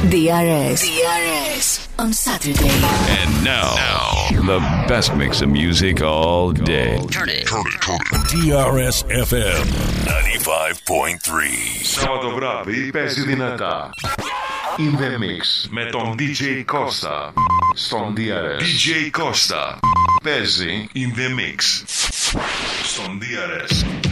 DRS on Saturday. And now, the best mix of music all day. Turn it. DRS FM 95.3. Σάββατο βράδυ παίζει δυνατά. In the Mix με τον DJ Costa στον DRS. DJ Costa παίζει In the Mix στον DRS.